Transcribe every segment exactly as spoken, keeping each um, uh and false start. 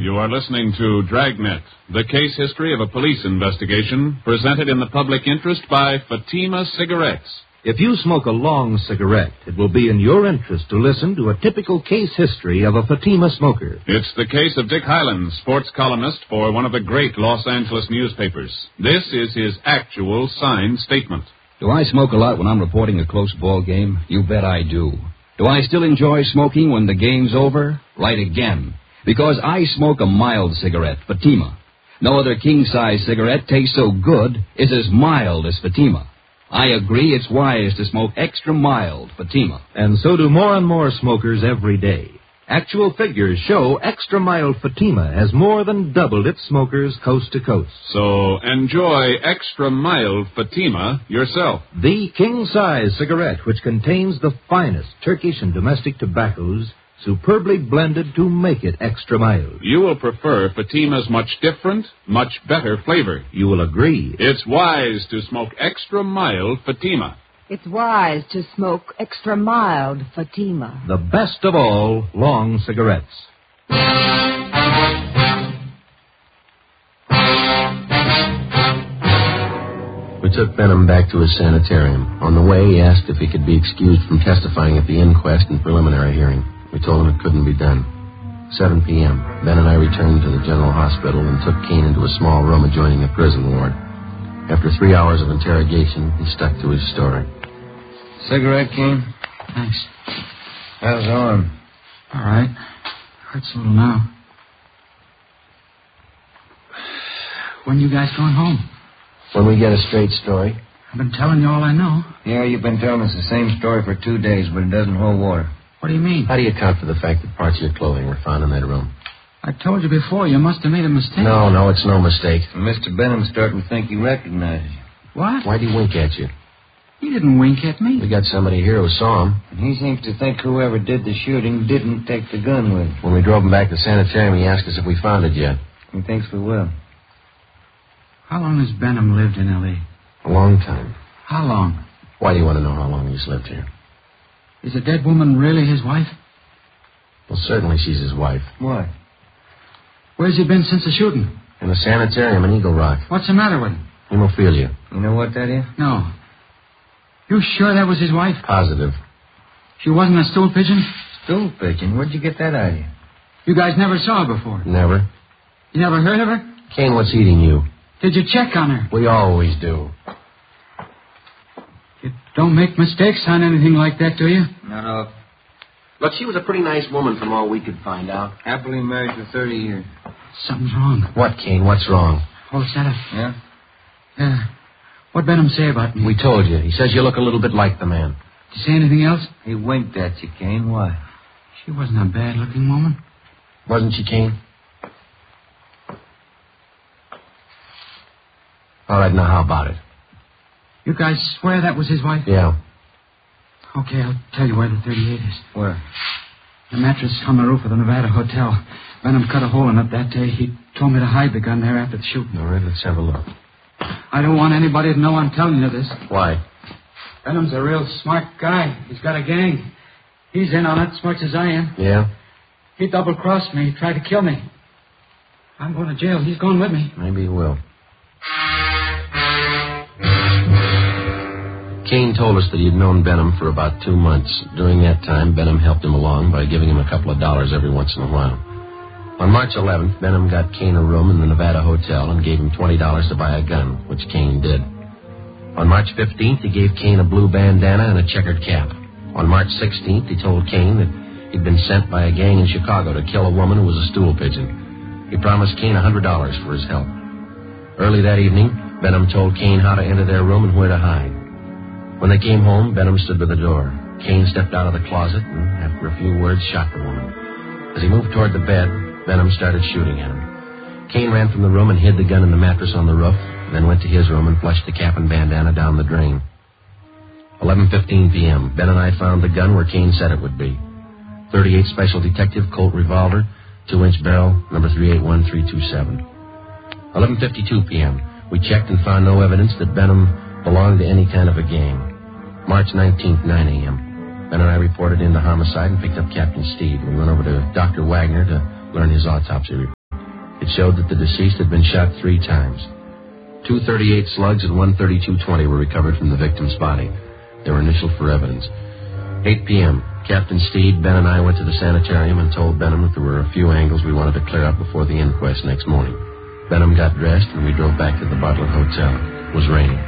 You are listening to Dragnet, the case history of a police investigation presented in the public interest by Fatima Cigarettes. If you smoke a long cigarette, it will be in your interest to listen to a typical case history of a Fatima smoker. It's the case of Dick Hyland, sports columnist for one of the great Los Angeles newspapers. This is his actual signed statement. Do I smoke a lot when I'm reporting a close ball game? You bet I do. Do I still enjoy smoking when the game's over? Right again. Because I smoke a mild cigarette, Fatima. No other king-size cigarette tastes so good, is as mild as Fatima. I agree it's wise to smoke extra mild Fatima. And so do more and more smokers every day. Actual figures show extra mild Fatima has more than doubled its smokers coast to coast. So enjoy extra mild Fatima yourself. The king-size cigarette, which contains the finest Turkish and domestic tobaccos, superbly blended to make it extra mild. You will prefer Fatima's much different, much better flavor. You will agree. It's wise to smoke extra mild Fatima. It's wise to smoke extra mild Fatima. The best of all long cigarettes. We took Benham back to his sanitarium. On the way, he asked if he could be excused from testifying at the inquest and preliminary hearing. We told him it couldn't be done. seven p.m. Ben and I returned to the general hospital and took Kane into a small room adjoining a prison ward. After three hours of interrogation, he stuck to his story. Cigarette, Kane? Thanks. How's the arm? All right. Hurts a little now. When you guys going home? When we get a straight story. I've been telling you all I know. Yeah, you've been telling us the same story for two days, but it doesn't hold water. What do you mean? How do you account for the fact that parts of your clothing were found in that room? I told you before, you must have made a mistake. No, no, it's no mistake. Mister Benham's starting to think he recognizes you. What? Why'd he wink at you? He didn't wink at me. We got somebody here who saw him. And he seems to think whoever did the shooting didn't take the gun with him. When we drove him back to the sanitarium, he asked us if we found it yet. He thinks we will. How long has Benham lived in L A? A long time. How long? Why do you want to know how long he's lived here? Is the dead woman really his wife? Well, certainly she's his wife. Why? Where's he been since the shooting? In the sanitarium in Eagle Rock. What's the matter with him? Hemophilia. You know what that is? No. You sure that was his wife? Positive. She wasn't a stool pigeon? Stool pigeon? Where'd you get that idea? You guys never saw her before? Never. You never heard of her? Kane, what's eating you? Did you check on her? We always do. You don't make mistakes on anything like that, do you? No, no. Look, she was a pretty nice woman from all we could find out. Happily married for thirty years. Something's wrong. What, Kane? What's wrong? Oh, Santa. Yeah? Yeah. What'd Benham say about me? We told you. He says you look a little bit like the man. Did you say anything else? He winked at you, Kane. Why? She wasn't a bad-looking woman. Wasn't she, Kane? All right, now how about it? You guys swear that was his wife? Yeah. Okay, I'll tell you where the thirty-eight is. Where? The mattress on the roof of the Nevada Hotel. Benham cut a hole in it that day. He told me to hide the gun there after the shooting. All right, let's have a look. I don't want anybody to know I'm telling you this. Why? Benham's a real smart guy. He's got a gang. He's in on it as much as I am. Yeah? He double-crossed me. He tried to kill me. I'm going to jail. He's going with me. Maybe he will. Kane told us that he had known Benham for about two months. During that time, Benham helped him along by giving him a couple of dollars every once in a while. On March eleventh, Benham got Kane a room in the Nevada Hotel and gave him twenty dollars to buy a gun, which Kane did. On March fifteenth, he gave Kane a blue bandana and a checkered cap. On March sixteenth, he told Kane that he'd been sent by a gang in Chicago to kill a woman who was a stool pigeon. He promised Kane one hundred dollars for his help. Early that evening, Benham told Kane how to enter their room and where to hide. When they came home, Benham stood by the door. Kane stepped out of the closet and, after a few words, shot the woman. As he moved toward the bed, Benham started shooting at him. Kane ran from the room and hid the gun in the mattress on the roof, then went to his room and flushed the cap and bandana down the drain. eleven fifteen p.m., Ben and I found the gun where Kane said it would be. thirty-eight Special Detective Colt revolver, two-inch barrel, number three eight one three two seven. eleven fifty-two p.m., we checked and found no evidence that Benham belonged to any kind of a gang. March nineteenth, nine a.m. Ben and I reported in the homicide and picked up Captain Steed. We went over to Doctor Wagner to learn his autopsy report. It showed that the deceased had been shot three times. Two thirty-eight slugs and one thirty-two twenty were recovered from the victim's body. They were initialed for evidence. eight p.m. Captain Steed, Ben, and I went to the sanitarium and told Benham that there were a few angles we wanted to clear up before the inquest next morning. Benham got dressed, and we drove back to the Butler Hotel. It was raining.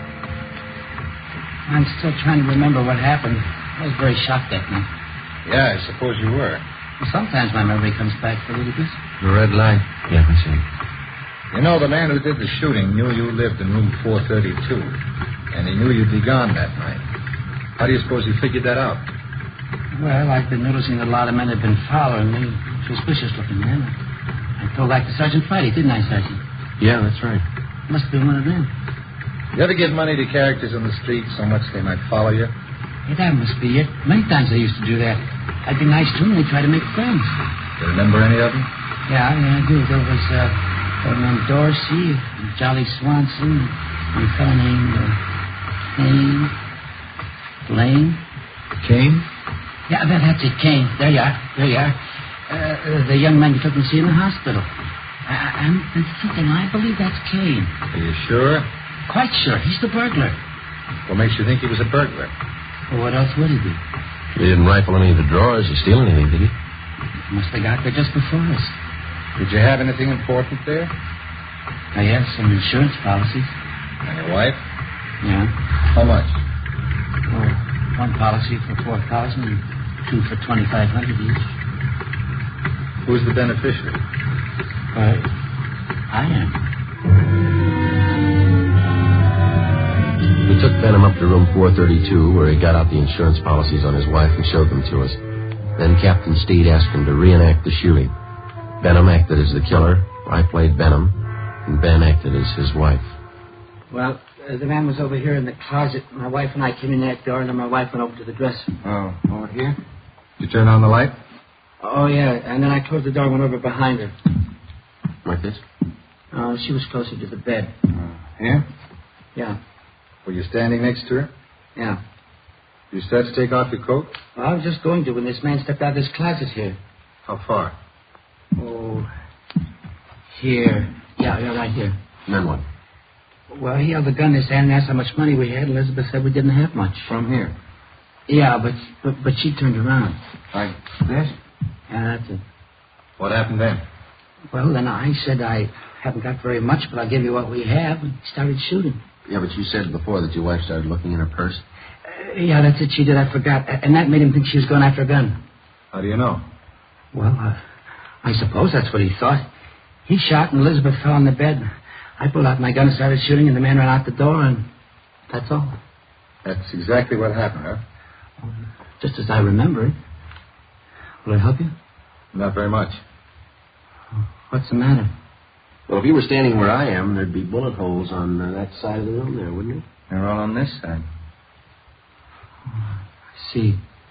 I'm still trying to remember what happened. I was very shocked that night. Yeah, I suppose you were. Well, sometimes my memory comes back for a little bit. The red light? Yeah, I see. You know, the man who did the shooting knew you lived in room four thirty-two, and he knew you'd be gone that night. How do you suppose he figured that out? Well, I've been noticing that a lot of men have been following me. Suspicious-looking men. I told that to Sergeant Friday, didn't I, Sergeant? Yeah, that's right. Must have been one of them. You ever give money to characters on the street so much they might follow you? Yeah, that must be it. Many times I used to do that. I'd be nice to them and they'd try to make friends. Do you remember any of them? Yeah, yeah, I do. There was uh, a fellow named Dorsey, Jolly Swanson, and a fellow named uh, Kane. Lane? Kane? Yeah, that, that's it, Kane. There you are. There you are. Uh, uh, the young man you took and see in the hospital. I, I'm thinking, I believe that's Kane. Are you sure? Quite sure. He's the burglar. What makes you think he was a burglar? Well, what else would he be? He didn't rifle any of the drawers or steal anything, did he? Must have got there just before us. Did you have anything important there? I have some insurance policies. And your wife? Yeah. How much? Oh, one policy for four thousand and two for twenty-five hundred each. Who's the beneficiary? Why, I am. We took Benham up to room four thirty-two, where he got out the insurance policies on his wife and showed them to us. Then Captain Steed asked him to reenact the shooting. Benham acted as the killer, I played Benham, and Ben acted as his wife. Well, uh, the man was over here in the closet. My wife and I came in that door, and then my wife went over to the dresser. Oh, over here? Did you turn on the light? Oh, yeah, and then I closed the door and went over behind her. Like this? Uh, she was closer to the bed. Uh, here? Yeah. Were you standing next to her? Yeah. Did you start to take off your coat? Well, I was just going to when this man stepped out of this closet here. How far? Oh, here. Yeah, yeah, right here. And then what? Well, he held the gun in his hand and asked how much money we had. Elizabeth said we didn't have much. From here? Yeah, but but, but she turned around. Like this? Yeah, that's it. What happened then? Well, then I said I haven't got very much, but I'll give you what we have, and started shooting. Yeah, but you said before that your wife started looking in her purse. Uh, yeah, that's it. She did. I forgot. And that made him think she was going after a gun. How do you know? Well, uh, I suppose that's what he thought. He shot, and Elizabeth fell on the bed. I pulled out my gun and started shooting, and the man ran out the door, and that's all. That's exactly what happened, huh? Just as I remember it. Will it help you? Not very much. What's the matter? Well, if you were standing where I am, there'd be bullet holes on uh, that side of the room there, wouldn't it? They're all on this side. I see.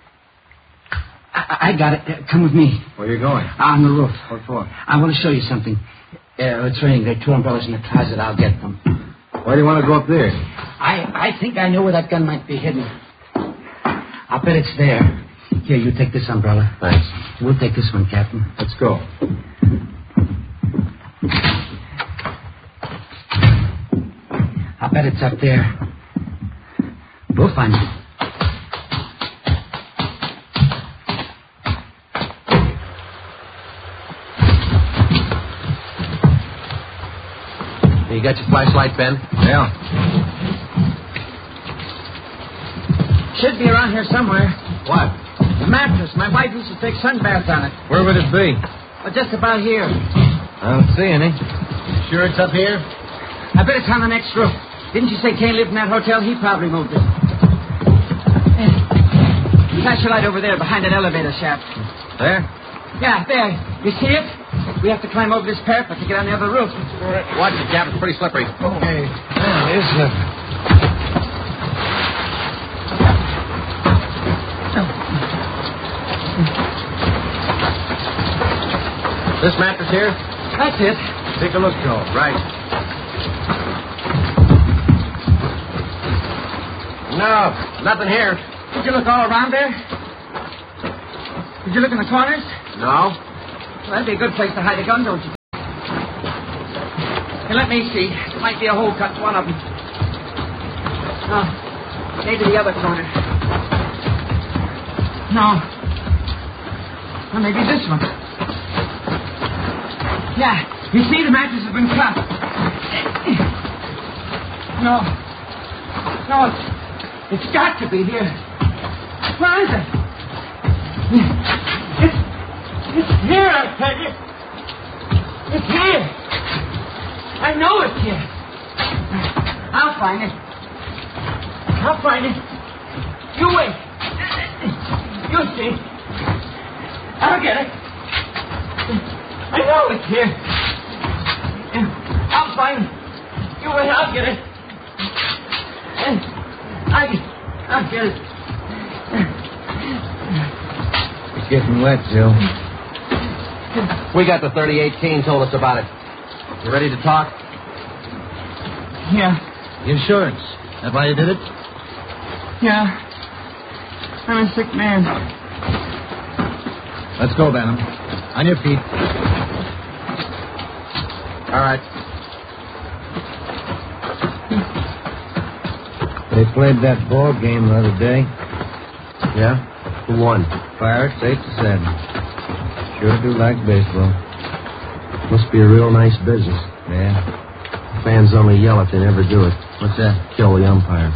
I, I got it. Uh, come with me. Where are you going? On the roof. What for? I want to show you something. Uh, it's raining. There are two umbrellas in the closet. I'll get them. Why do you want to go up there? I, I think I know where that gun might be hidden. I'll bet it's there. Here, you take this umbrella. Thanks. We'll take this one, Captain. Let's go. I'll bet it's up there. We'll find it. You got your flashlight, Ben? Yeah. Should be around here somewhere. What? The mattress. My wife used to take sun baths on it. Where would it be? Well, just about here. I don't see any. You sure it's up here? I bet it's on the next roof. Didn't you say Kane lived in that hotel? He probably moved it. Hey, flash your light over there behind that elevator shaft. There? Yeah, there. You see it? We have to climb over this parapet to get on the other roof. Watch it, Cap. It's pretty slippery. Okay. Yeah, it is slippery. This mattress here? That's it. Take a look, Joe. Right. No, nothing here. Did you look all around there? Did you look in the corners? No. Well, that'd be a good place to hide a gun, don't you? Hey, let me see. There might be a hole cut to one of them. No. Maybe the other corner. No. Or maybe this one. Yeah. You see, the mattress has been cut. No. No, it's, it's got to be here. Where is it? It's, it's here, I tell you. It's here. I know it's here. I'll find it. I'll find it. You wait. You'll see. I'll get it. I know it's here. I'll find it. You wait, I'll get it. I, I'll get it. It's getting wet, Joe. We got the thirty-eight Kane told us about it. You ready to talk? Yeah. Insurance. That why you did it? Yeah. I'm a sick man. Let's go, Benham. On your feet. All right. They played that ball game the other day. Yeah? Who won? Pirates, eight to seven. Sure do like baseball. Must be a real nice business. Yeah. Fans only yell if they never do it. What's that? Kill the umpire.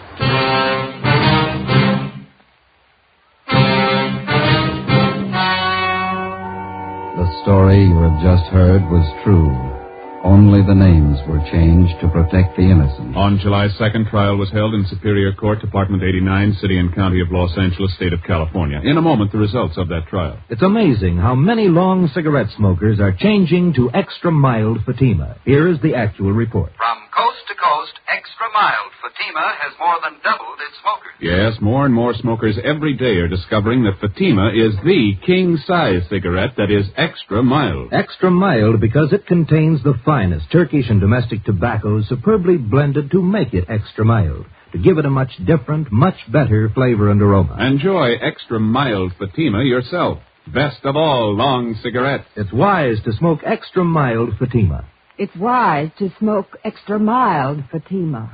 The story you have just heard was true. Only the names were changed to protect the innocent. On July second, trial was held in Superior Court, Department eighty-nine, City and County of Los Angeles, State of California. In a moment, the results of that trial. It's amazing how many long cigarette smokers are changing to extra mild Fatima. Here is the actual report. From coast to coast, extra mild Fatima has more than doubled its smokers. Yes, more and more smokers every day are discovering that Fatima is the king-size cigarette that is extra mild. Extra mild because it contains the finest Turkish and domestic tobaccos superbly blended to make it extra mild, to give it a much different, much better flavor and aroma. Enjoy extra mild Fatima yourself. Best of all long cigarettes. It's wise to smoke extra mild Fatima. It's wise to smoke extra mild Fatima.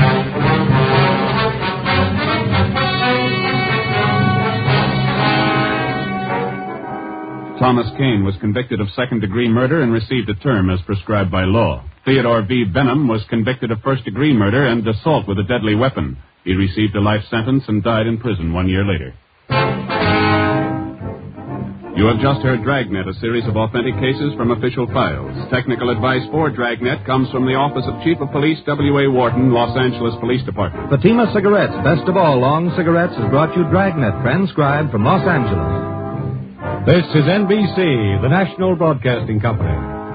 Thomas Kane was convicted of second-degree murder and received a term as prescribed by law. Theodore V. Benham was convicted of first-degree murder and assault with a deadly weapon. He received a life sentence and died in prison one year later. You have just heard Dragnet, a series of authentic cases from official files. Technical advice for Dragnet comes from the Office of Chief of Police W A. Wharton, Los Angeles Police Department. Fatima Cigarettes, best of all long cigarettes, has brought you Dragnet, transcribed from Los Angeles. This is N B C, the National Broadcasting Company.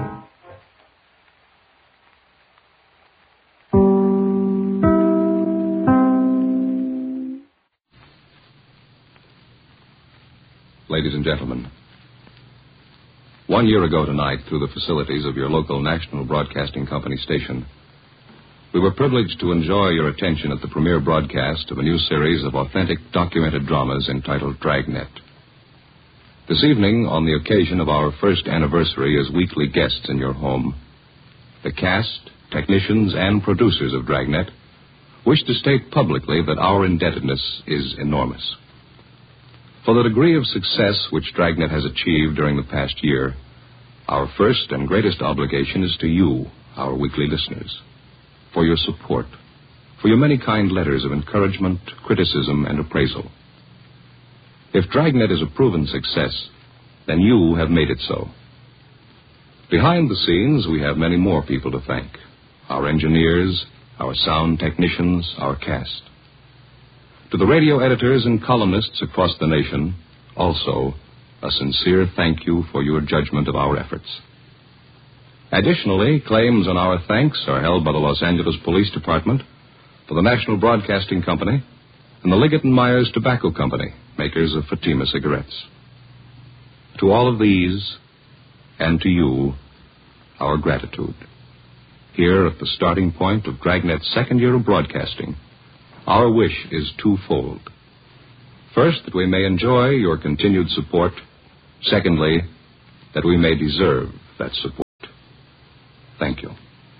Ladies and gentlemen, one year ago tonight, through the facilities of your local National Broadcasting Company station, we were privileged to enjoy your attention at the premiere broadcast of a new series of authentic documented dramas entitled Dragnet. This evening, on the occasion of our first anniversary as weekly guests in your home, the cast, technicians, and producers of Dragnet wish to state publicly that our indebtedness is enormous. For the degree of success which Dragnet has achieved during the past year, our first and greatest obligation is to you, our weekly listeners, for your support, for your many kind letters of encouragement, criticism, and appraisal. If Dragnet is a proven success, then you have made it so. Behind the scenes, we have many more people to thank. Our engineers, our sound technicians, our cast. To the radio editors and columnists across the nation, also, a sincere thank you for your judgment of our efforts. Additionally, claims on our thanks are held by the Los Angeles Police Department, for the National Broadcasting Company, and the Liggett and Myers Tobacco Company, makers of Fatima cigarettes. To all of these, and to you, our gratitude. Here at the starting point of Dragnet's second year of broadcasting, our wish is twofold. First, that we may enjoy your continued support. Secondly, that we may deserve that support. Thank you.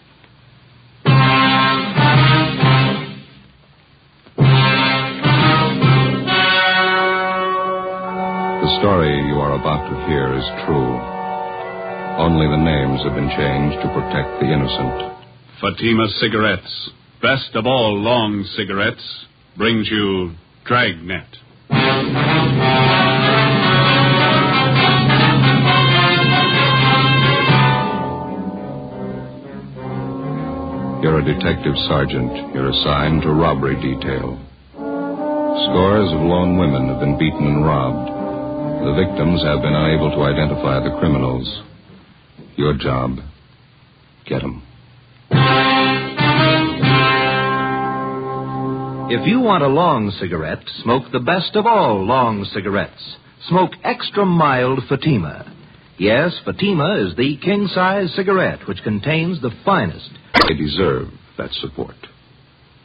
story you are about to hear is true. Only the names have been changed to protect the innocent. Fatima Cigarettes, best of all long cigarettes, brings you Dragnet. You're a detective sergeant. You're assigned to robbery detail. Scores of lone women have been beaten and robbed. The victims have been unable to identify the criminals. Your job, get them. If you want a long cigarette, smoke the best of all long cigarettes. Smoke extra mild Fatima. Yes, Fatima is the king-size cigarette which contains the finest. They deserve that support.